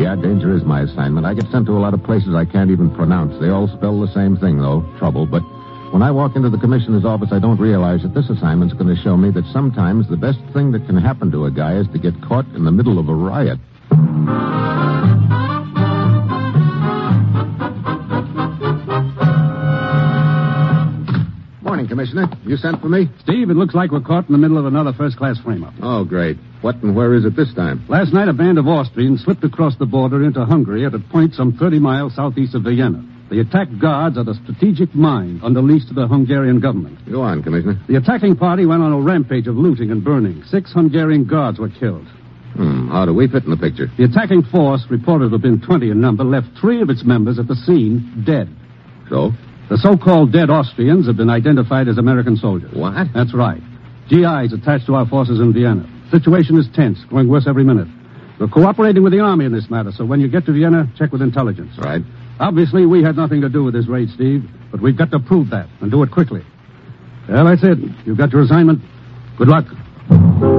Yeah, danger is my assignment. I get sent to a lot of places I can't even pronounce. They all spell the same thing, though, trouble. But when I walk into the commissioner's office, I don't realize that this assignment's going to show me that sometimes the best thing that can happen to a guy is to get caught in the middle of a riot. Morning, Commissioner. You sent for me? Steve, it looks like we're caught in the middle of another first-class frame-up. Oh, great. What and where is it this time? Last night, a band of Austrians slipped across the border into Hungary at a point some 30 miles southeast of Vienna. They attacked guards at a strategic mine under lease to the Hungarian government. Go on, Commissioner. The attacking party went on a rampage of looting and burning. 6 Hungarian guards were killed. How do we fit in the picture? The attacking force, reported to have been 20 in number, left 3 of its members at the scene dead. So? The so-called dead Austrians have been identified as American soldiers. What? That's right. GIs attached to our forces in Vienna. Situation is tense, growing worse every minute. We're cooperating with the army in this matter, so when you get to Vienna, check with intelligence. Right. Obviously, we had nothing to do with this raid, Steve, but we've got to prove that and do it quickly. Well, that's it. You've got your assignment. Good luck.